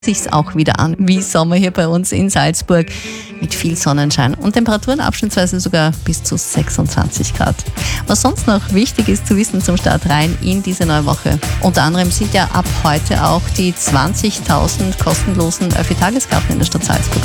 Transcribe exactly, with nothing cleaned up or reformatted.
Sich's auch wieder an, wie Sommer hier bei uns in Salzburg mit viel Sonnenschein und Temperaturen abschnittsweise sogar bis zu sechsundzwanzig Grad. Was sonst noch wichtig ist zu wissen zum Start rein in diese neue Woche. Unter anderem sind ja ab heute auch die zwanzigtausend kostenlosen Öffi-Tageskarten in der Stadt Salzburg